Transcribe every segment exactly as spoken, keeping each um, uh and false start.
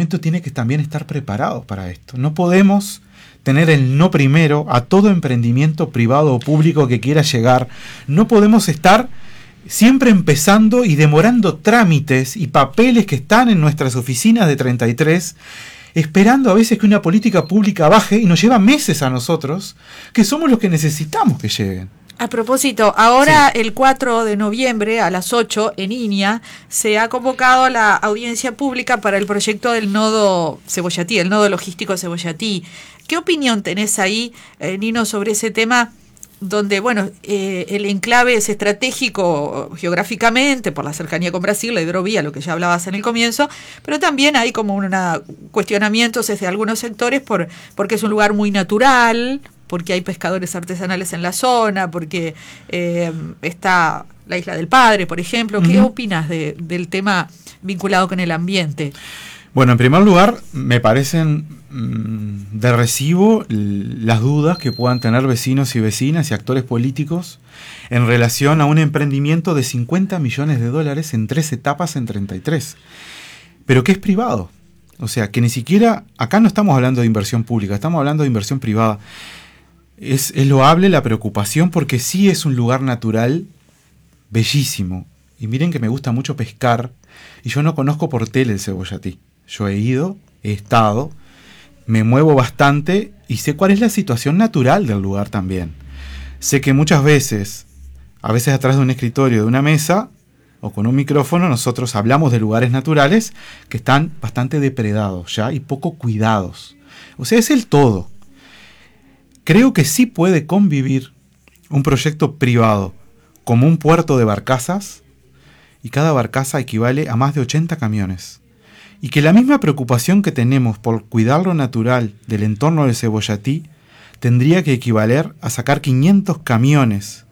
departamento tiene que también estar preparado para esto. No podemos tener el no primero a todo emprendimiento privado o público que quiera llegar. No podemos estar siempre empezando y demorando trámites y papeles que están en nuestras oficinas de treinta y tres, esperando a veces que una política pública baje y nos lleva meses a nosotros, que somos los que necesitamos que lleguen. A propósito, ahora sí. El cuatro de noviembre a las ocho en Inia se ha convocado la audiencia pública para el proyecto del nodo Cebollatí, el nodo logístico Cebollatí. ¿Qué opinión tenés ahí, eh, Nino, sobre ese tema? Donde, bueno, eh, el enclave es estratégico geográficamente por la cercanía con Brasil, la hidrovía, lo que ya hablabas en el comienzo, pero también hay como una cuestionamientos desde algunos sectores por porque es un lugar muy natural, porque hay pescadores artesanales en la zona, porque eh, está la Isla del Padre, por ejemplo. ¿Qué uh-huh. opinas de, del tema vinculado con el ambiente? Bueno, en primer lugar, me parecen mmm, de recibo las dudas que puedan tener vecinos y vecinas y actores políticos en relación a un emprendimiento de cincuenta millones de dólares en tres etapas en treinta y tres, pero que es privado. O sea, que ni siquiera, acá no estamos hablando de inversión pública, estamos hablando de inversión privada. Es, es loable la preocupación porque sí es un lugar natural bellísimo. Y miren que me gusta mucho pescar y yo no conozco por tele el Cebollatí. Yo he ido, he estado, me muevo bastante y sé cuál es la situación natural del lugar también. Sé que muchas veces, a veces atrás de un escritorio, de una mesa o con un micrófono, nosotros hablamos de lugares naturales que están bastante depredados ya y poco cuidados. O sea, es el todo. Creo que sí puede convivir un proyecto privado como un puerto de barcazas y cada barcaza equivale a más de ochenta camiones. Y que la misma preocupación que tenemos por cuidar lo natural del entorno del Cebollatí tendría que equivaler a sacar quinientos camiones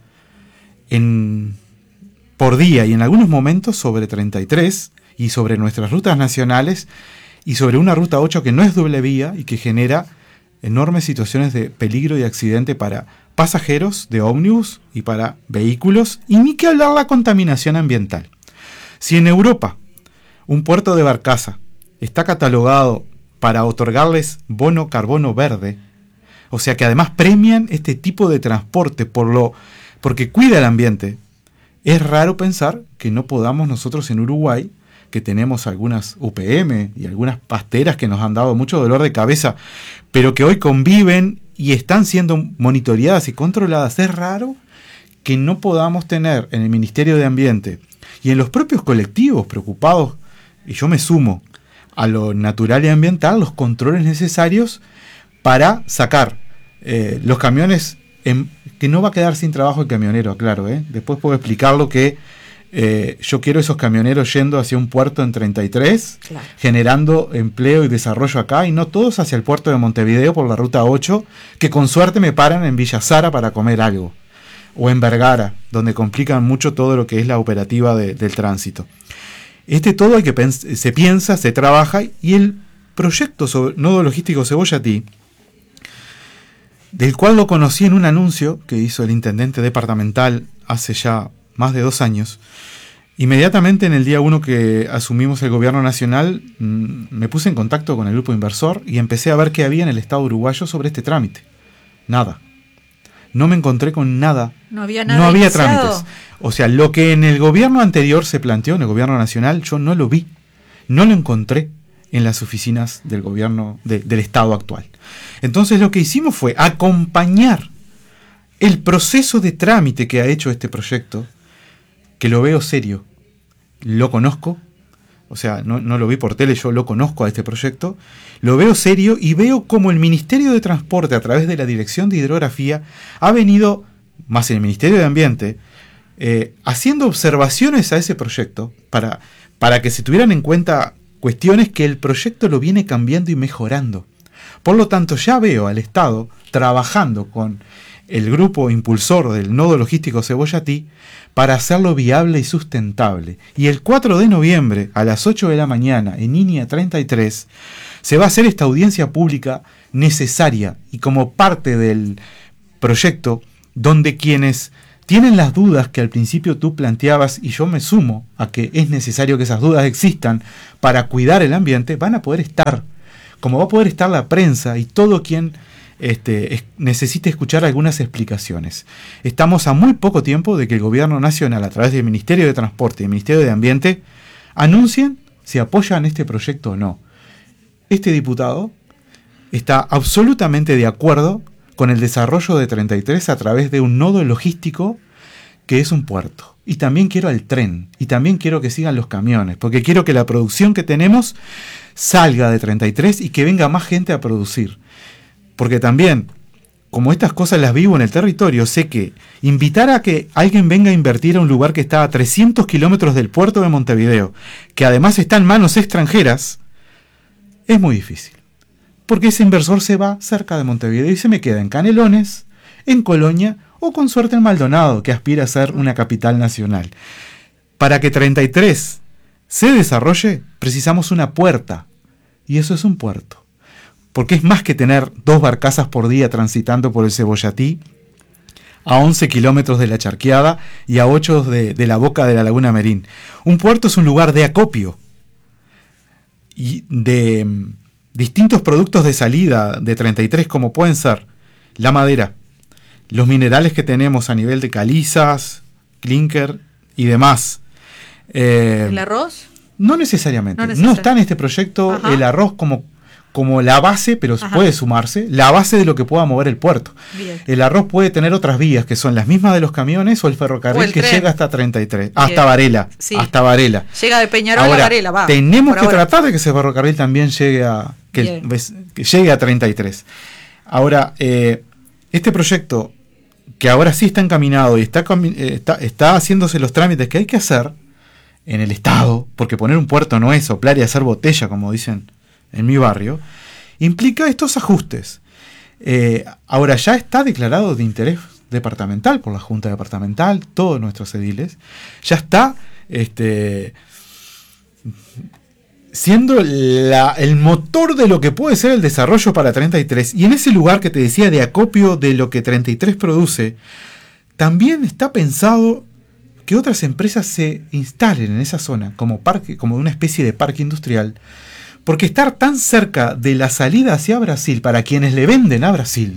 en, por día y en algunos momentos sobre treinta y tres y sobre nuestras rutas nacionales y sobre una ruta ocho que no es doble vía y que genera enormes situaciones de peligro y accidente para pasajeros de ómnibus y para vehículos, y ni que hablar la contaminación ambiental. Si en Europa un puerto de barcaza está catalogado para otorgarles bono carbono verde, o sea que además premian este tipo de transporte por lo, porque cuida el ambiente, es raro pensar que no podamos nosotros en Uruguay, que tenemos algunas U P M y algunas pasteras que nos han dado mucho dolor de cabeza, pero que hoy conviven y están siendo monitoreadas y controladas, es raro que no podamos tener en el Ministerio de Ambiente y en los propios colectivos preocupados, y yo me sumo a lo natural y ambiental, los controles necesarios para sacar eh, los camiones, en, que no va a quedar sin trabajo el camionero, claro, ¿eh? Después puedo explicarlo que eh, yo quiero esos camioneros yendo hacia un puerto en treinta y tres, claro, generando empleo y desarrollo acá, y no todos hacia el puerto de Montevideo por la ruta ocho, que con suerte me paran en Villa Sara para comer algo, o en Vergara, donde complican mucho todo lo que es la operativa de, del tránsito. Este todo hay que pens- se piensa, se trabaja, y el proyecto sobre nodo logístico Cebollatí, del cual lo conocí en un anuncio que hizo el intendente departamental hace ya más de dos años, inmediatamente en el día uno que asumimos el gobierno nacional, mmm, me puse en contacto con el grupo inversor y empecé a ver qué había en el Estado uruguayo sobre este trámite. Nada. No me encontré con nada. No había nada. No había trámites. O sea, lo que en el gobierno anterior se planteó, en el gobierno nacional, yo no lo vi. No lo encontré en las oficinas del gobierno de, del Estado actual. Entonces lo que hicimos fue acompañar el proceso de trámite que ha hecho este proyecto, que lo veo serio. Lo conozco. O sea, no, no lo vi por tele, yo lo conozco a este proyecto, lo veo serio y veo como el Ministerio de Transporte, a través de la Dirección de Hidrografía, ha venido, más en el Ministerio de Ambiente, eh, haciendo observaciones a ese proyecto para, para que se tuvieran en cuenta cuestiones que el proyecto lo viene cambiando y mejorando. Por lo tanto, ya veo al Estado trabajando con el grupo impulsor del nodo logístico Cebollatí para hacerlo viable y sustentable. Y el cuatro de noviembre a las ocho de la mañana en Inia treinta y tres se va a hacer esta audiencia pública necesaria y como parte del proyecto, donde quienes tienen las dudas que al principio tú planteabas, y yo me sumo a que es necesario que esas dudas existan para cuidar el ambiente, van a poder estar, como va a poder estar la prensa y todo quien este, es, necesite escuchar algunas explicaciones. Estamos a muy poco tiempo de que el gobierno nacional, a través del Ministerio de Transporte y el Ministerio de Ambiente, anuncien si apoyan este proyecto o no. Este diputado está absolutamente de acuerdo con el desarrollo de treinta y tres a través de un nodo logístico que es un puerto. Y también quiero el tren, y también quiero que sigan los camiones, porque quiero que la producción que tenemos salga de treinta y tres y que venga más gente a producir. Porque también, como estas cosas las vivo en el territorio, sé que invitar a que alguien venga a invertir a un lugar que está a trescientos kilómetros del puerto de Montevideo, que además está en manos extranjeras, es muy difícil. Porque ese inversor se va cerca de Montevideo y se me queda en Canelones, en Colonia o con suerte en Maldonado, que aspira a ser una capital nacional. Para que treinta y tres se desarrolle, precisamos una puerta, y eso es un puerto. Porque es más que tener dos barcazas por día transitando por el Cebollatí, a once kilómetros de la Charqueada y a ocho de, de la boca de la Laguna Merín. Un puerto es un lugar de acopio y de distintos productos de salida de treinta y tres, como pueden ser la madera, los minerales que tenemos a nivel de calizas, clinker y demás. Eh, ¿El arroz? No necesariamente. No, necesariamente. No está en este proyecto Ajá. el arroz como, como la base, pero Ajá. puede sumarse, la base de lo que pueda mover el puerto. Bien. El arroz puede tener otras vías, que son las mismas de los camiones o el ferrocarril o el que tren. Llega hasta treinta y tres, Bien. hasta Varela. Sí. Hasta Varela. Llega de Peñarol ahora, a Varela, va. Tenemos que ahora. tratar de que ese ferrocarril también llegue a, que, que llegue a treinta y tres. Ahora, eh, este proyecto, que ahora sí está encaminado y está, está, está haciéndose los trámites que hay que hacer en el Estado, porque poner un puerto no es soplar y hacer botella, como dicen en mi barrio, implica estos ajustes. Eh, ahora ya está declarado de interés departamental por la Junta Departamental, todos nuestros ediles, ya está este, siendo la, el motor de lo que puede ser el desarrollo para treinta y tres, y en ese lugar que te decía de acopio de lo que treinta y tres produce, también está pensado que otras empresas se instalen en esa zona como parque, como una especie de parque industrial, porque estar tan cerca de la salida hacia Brasil para quienes le venden a Brasil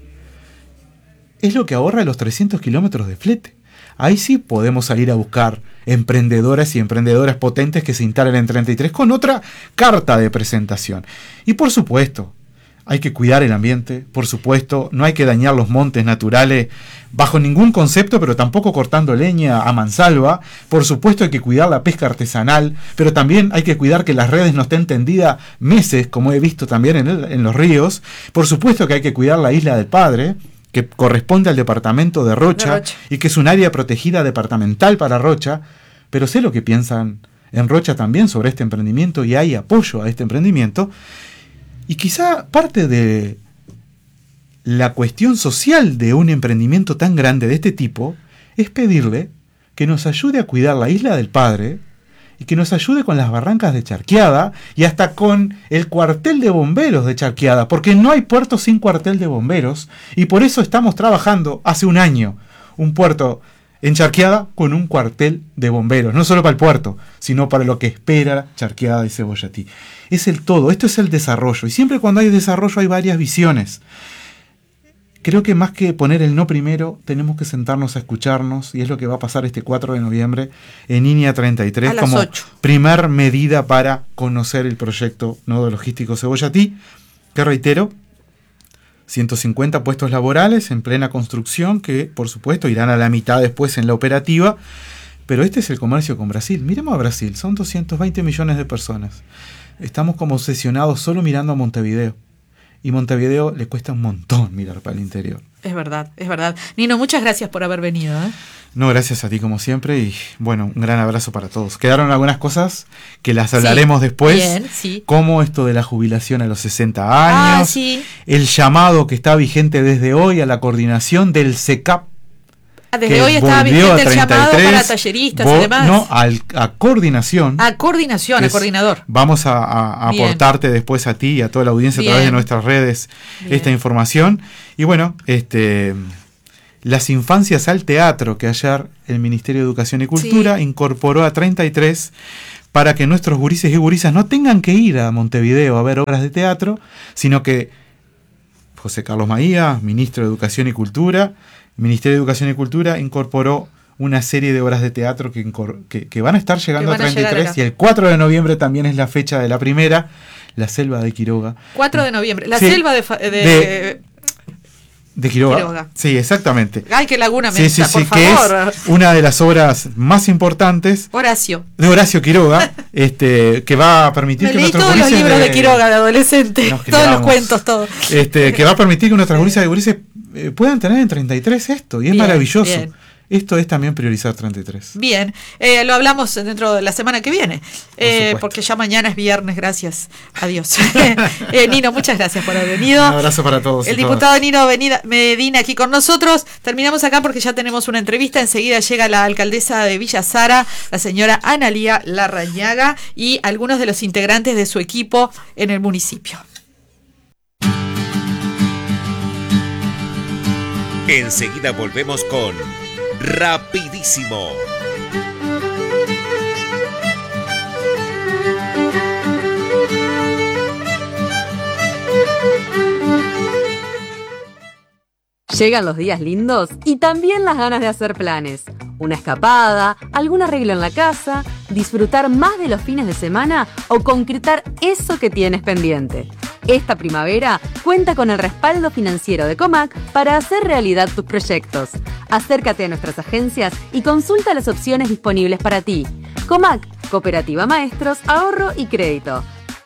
es lo que ahorra los trescientos kilómetros de flete. Ahí sí podemos salir a buscar emprendedoras y emprendedoras potentes que se instalen en treinta y tres con otra carta de presentación. Y por supuesto, hay que cuidar el ambiente, por supuesto, no hay que dañar los montes naturales bajo ningún concepto, pero tampoco cortando leña a mansalva. Por supuesto hay que cuidar la pesca artesanal, pero también hay que cuidar que las redes no estén tendidas meses, como he visto también en, el, en los ríos. Por supuesto que hay que cuidar la Isla del Padre, que corresponde al departamento de Rocha, de Rocha, y que es un área protegida departamental para Rocha, pero sé lo que piensan en Rocha también sobre este emprendimiento y hay apoyo a este emprendimiento. Y quizá parte de la cuestión social de un emprendimiento tan grande de este tipo es pedirle que nos ayude a cuidar la Isla del Padre y que nos ayude con las barrancas de Charqueada y hasta con el cuartel de bomberos de Charqueada, porque no hay puerto sin cuartel de bomberos y por eso estamos trabajando hace un año un puerto en Charqueada con un cuartel de bomberos, no solo para el puerto, sino para lo que espera Charqueada y Cebollatí. Es el todo, esto es el desarrollo, y siempre cuando hay desarrollo hay varias visiones. Creo que más que poner el no primero, tenemos que sentarnos a escucharnos, y es lo que va a pasar este cuatro de noviembre en INEA treinta y tres, como primer medida para conocer el proyecto Nodo Logístico Cebollatí, que reitero, ciento cincuenta puestos laborales en plena construcción, que por supuesto irán a la mitad después en la operativa, pero este es el comercio con Brasil. Miremos a Brasil, son doscientos veinte millones de personas. Estamos como obsesionados solo mirando a Montevideo. Y Montevideo le cuesta un montón mirar para el interior. Es verdad, es verdad. Nino, muchas gracias por haber venido, ¿eh? No, gracias a ti como siempre y bueno, un gran abrazo para todos. Quedaron algunas cosas que las hablaremos sí, después, bien, sí. Como esto de la jubilación a los sesenta años, ah, sí. El llamado que está vigente desde hoy a la coordinación del C E C A P. Desde hoy estaba vigente el llamado para talleristas vos, y demás. No, al, a coordinación. A coordinación, a coordinador. Vamos a, a, a aportarte después a ti y a toda la audiencia Bien. A través de nuestras redes Bien. Esta información. Y bueno, este las infancias al teatro, que ayer el Ministerio de Educación y Cultura sí. incorporó a treinta y tres para que nuestros gurises y gurisas no tengan que ir a Montevideo a ver obras de teatro, sino que José Carlos Maía, ministro de Educación y Cultura, el Ministerio de Educación y Cultura incorporó una serie de obras de teatro que, que, que van a estar llegando a treinta y tres, y el cuatro de noviembre también es la fecha de la primera, La Selva de Quiroga. cuatro de noviembre, La sí, Selva de... de, de De Quiroga. Quiroga. Sí, exactamente. Ay, qué laguna me sí, sí, está, sí, por que favor. Es una de las obras más importantes. Horacio. De Horacio Quiroga, este, que va a permitir me que leí nuestros todos los libros de, de Quiroga de adolescente, nos todos los cuentos, todo. Este, que va a permitir que nuestras gurisas y gurises eh, puedan tener en treinta y tres esto, y es bien, maravilloso. Bien. Esto es también priorizar treinta y tres. Bien, eh, lo hablamos dentro de la semana que viene, eh, porque ya mañana es viernes, gracias a Dios. eh, Nino, muchas gracias por haber venido. Un abrazo para todos. El diputado todas. Nino Medina aquí con nosotros. Terminamos acá porque ya tenemos una entrevista. Enseguida llega la alcaldesa de Villa Sara, la señora Analía Larrañaga, y algunos de los integrantes de su equipo en el municipio. Enseguida volvemos con Rapidísimo. Llegan los días lindos y también las ganas de hacer planes. Una escapada, algún arreglo en la casa, disfrutar más de los fines de semana o concretar eso que tienes pendiente. Esta primavera cuenta con el respaldo financiero de Comac para hacer realidad tus proyectos. Acércate a nuestras agencias y consulta las opciones disponibles para ti. Comac, Cooperativa Maestros, Ahorro y Crédito.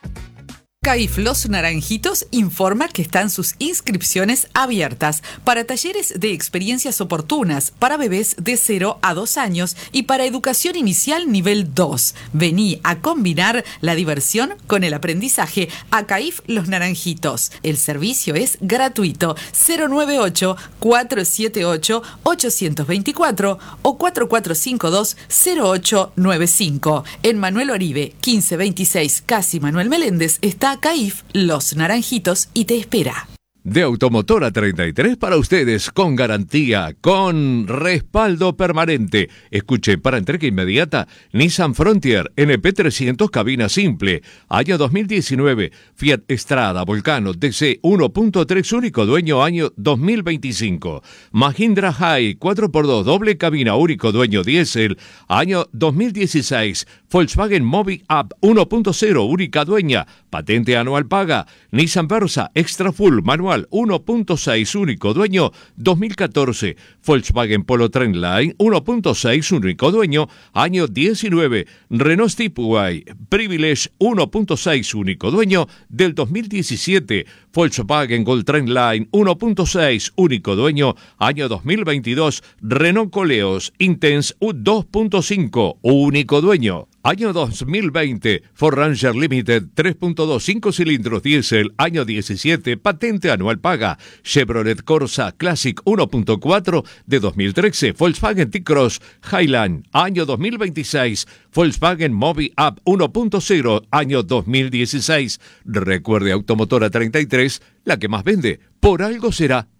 CAIF Los Naranjitos informa que están sus inscripciones abiertas para talleres de experiencias oportunas para bebés de cero a dos años y para educación inicial nivel dos. Vení a combinar la diversión con el aprendizaje a CAIF Los Naranjitos. El servicio es gratuito. cero nueve ocho, cuatro siete ocho, ocho dos cuatro o cuatro cuatro cinco dos, cero ocho nueve cinco. En Manuel Oribe, quince veintiséis, Casi Manuel Meléndez, está CAIF Los Naranjitos y te espera. De Automotora treinta y tres para ustedes, con garantía, con respaldo permanente. Escuche, para entrega inmediata, Nissan Frontier N P trescientos cabina simple. Año dos mil diecinueve, Fiat Strada Volcano D C uno punto tres único dueño año dos mil veinticinco. Mahindra High cuatro por dos doble cabina único dueño diésel, año dos mil dieciséis. Volkswagen Mobi Up uno punto cero única dueña, patente anual paga. Nissan Versa Extra Full manual uno punto seis único dueño dos mil catorce. Volkswagen Polo Trendline uno punto seis único dueño año diecinueve. Renault Stepway Privilege uno punto seis único dueño del dos mil diecisiete. Volkswagen Gold Trendline uno punto seis único dueño año dos mil veintidós. Renault Coleos Intense dos punto cinco único dueño. Año dos mil veinte, Ford Ranger Limited tres punto dos cinco cilindros diésel, año diecisiete, patente anual paga. Chevrolet Corsa Classic uno punto cuatro de dos mil trece, Volkswagen T-Cross Highland, año dos mil veintiséis, Volkswagen Mobi Up uno punto cero, año dos mil dieciséis. Recuerde, Automotora treinta y tres, la que más vende, por algo será.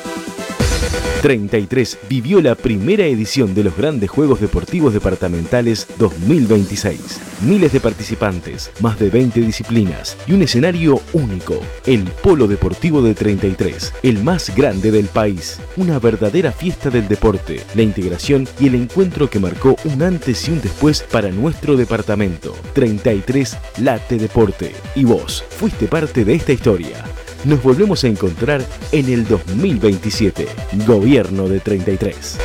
treinta y tres vivió la primera edición de los Grandes Juegos Deportivos Departamentales dos mil veintiséis. Miles de participantes, más de veinte disciplinas y un escenario único. El Polo Deportivo de treinta y tres, el más grande del país. Una verdadera fiesta del deporte, la integración y el encuentro que marcó un antes y un después para nuestro departamento. treinta y tres Late Deporte. Y vos fuiste parte de esta historia. Nos volvemos a encontrar en el dos mil veintisiete. Gobierno de treinta y tres.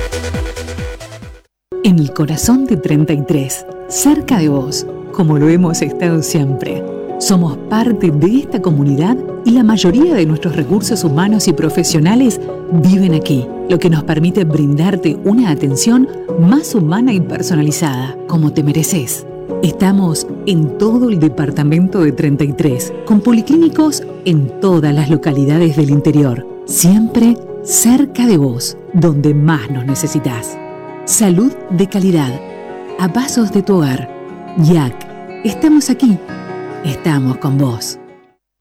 En el corazón de treinta y tres, cerca de vos, como lo hemos estado siempre. Somos parte de esta comunidad y la mayoría de nuestros recursos humanos y profesionales viven aquí, lo que nos permite brindarte una atención más humana y personalizada, como te mereces. Estamos en todo el departamento de treinta y tres, con policlínicos en todas las localidades del interior, siempre cerca de vos, donde más nos necesitas. Salud de calidad, a pasos de tu hogar. Y A C, estamos aquí, estamos con vos.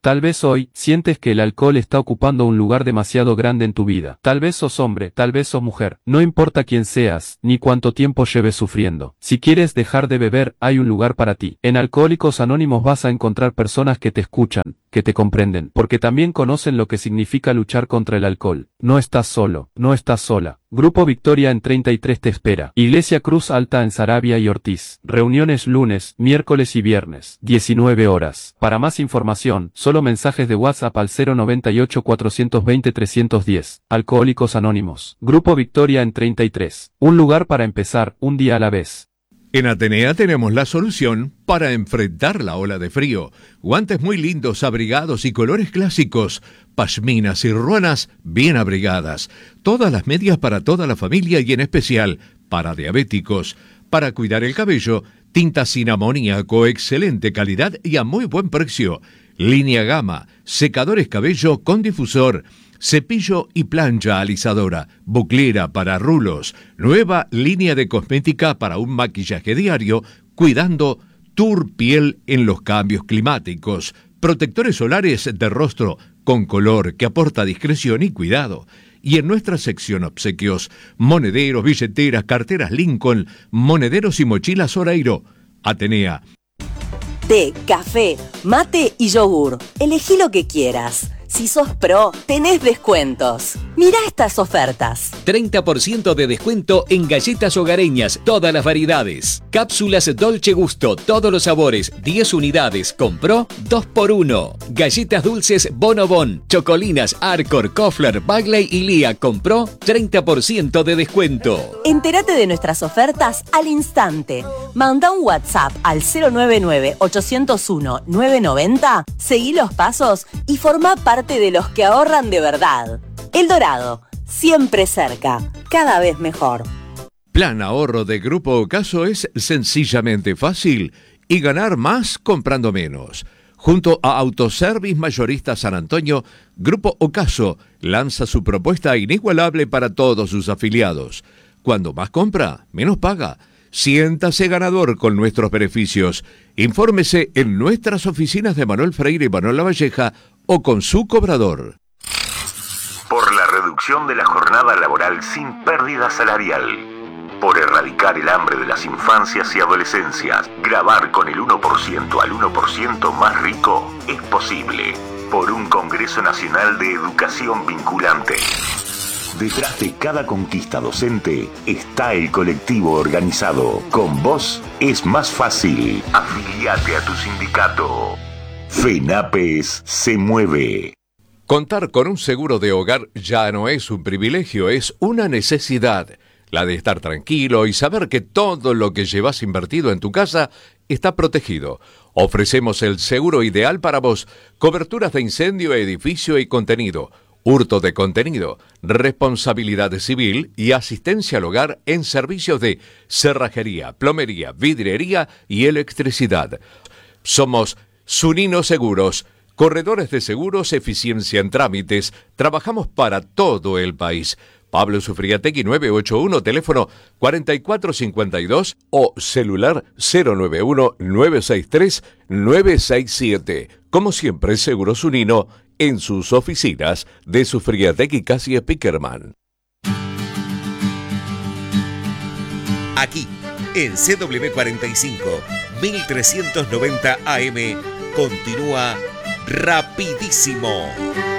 Tal vez hoy sientes que el alcohol está ocupando un lugar demasiado grande en tu vida. Tal vez sos hombre, tal vez sos mujer. No importa quién seas, ni cuánto tiempo lleves sufriendo. Si quieres dejar de beber, hay un lugar para ti. En Alcohólicos Anónimos vas a encontrar personas que te escuchan, que te comprenden, porque también conocen lo que significa luchar contra el alcohol. No estás solo, no estás sola. Grupo Victoria en treinta y tres te espera. Iglesia Cruz Alta en Saravia y Ortiz. Reuniones lunes, miércoles y viernes, diecinueve horas. Para más información, solo mensajes de WhatsApp al cero noventa y ocho, cuatrocientos veinte, trescientos diez. Alcohólicos Anónimos. Grupo Victoria en treinta y tres. Un lugar para empezar, un día a la vez. En Atenea tenemos la solución para enfrentar la ola de frío. Guantes muy lindos, abrigados y colores clásicos. Pashminas y ruanas bien abrigadas. Todas las medias para toda la familia y en especial para diabéticos. Para cuidar el cabello, tinta sin amoníaco, excelente calidad y a muy buen precio. Línea Gama, secadores cabello con difusor. Cepillo y plancha alisadora, buclera para rulos, nueva línea de cosmética para un maquillaje diario, cuidando tu piel en los cambios climáticos, protectores solares de rostro con color que aporta discreción y cuidado. Y en nuestra sección obsequios, monederos, billeteras, carteras Lincoln, monederos y mochilas Oreiro. Atenea. Té, café, mate y yogur. Elegí lo que quieras. Si sos pro, tenés descuentos. Mirá estas ofertas. treinta por ciento de descuento en galletas hogareñas, todas las variedades. Cápsulas Dolce Gusto, todos los sabores, diez unidades. Compró dos por uno. Galletas dulces Bonobon, Chocolinas, Arcor, Kofler, Bagley y Lía. Compró treinta por ciento de descuento. Entérate de nuestras ofertas al instante. Manda un WhatsApp al cero nueve nueve, ochocientos uno, novecientos noventa, seguí los pasos y forma parte de los que ahorran de verdad. El Dorado, siempre cerca, cada vez mejor. Plan ahorro de Grupo Ocaso es sencillamente fácil y ganar más comprando menos. Junto a Autoservice Mayorista San Antonio, Grupo Ocaso lanza su propuesta inigualable para todos sus afiliados. Cuando más compra, menos paga. Siéntase ganador con nuestros beneficios. Infórmese en nuestras oficinas de Manuel Freire y Manuel Lavalleja o con su cobrador. Por la reducción de la jornada laboral sin pérdida salarial. Por erradicar el hambre de las infancias y adolescencias. Grabar con el uno por ciento al uno por ciento más rico es posible. Por un Congreso Nacional de Educación Vinculante. Detrás de cada conquista docente está el colectivo organizado. Con vos es más fácil. Afiliate a tu sindicato. FENAPES se mueve. Contar con un seguro de hogar ya no es un privilegio, es una necesidad. La de estar tranquilo y saber que todo lo que llevas invertido en tu casa está protegido. Ofrecemos el seguro ideal para vos. Coberturas de incendio, edificio y contenido. Hurto de contenido, responsabilidad civil y asistencia al hogar en servicios de cerrajería, plomería, vidriería y electricidad. Somos Zunino Seguros, corredores de seguros, eficiencia en trámites. Trabajamos para todo el país. Pablo Sufriategui nueve ocho uno, teléfono cuatro cuatro cinco dos o celular cero nueve uno, nueve seis tres, nueve seis siete. Como siempre, Seguros Zunino en sus oficinas de Sufriategui Casi Spickerman. Aquí, en C W cuarenta y cinco, mil trescientos noventa A M, continúa Rapidísimo.